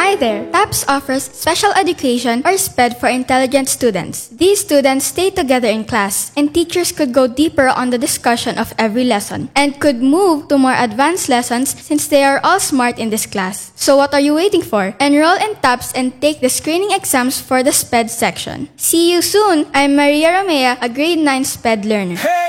Hi there! TAPS offers special education or SPED for intelligent students. These students stay together in class, and teachers could go deeper on the discussion of every lesson and could move to more advanced lessons since they are all smart in this class. So what are you waiting for? Enroll in TAPS and take the screening exams for the SPED section. See you soon! I'm Maria Romea, a grade 9 SPED learner.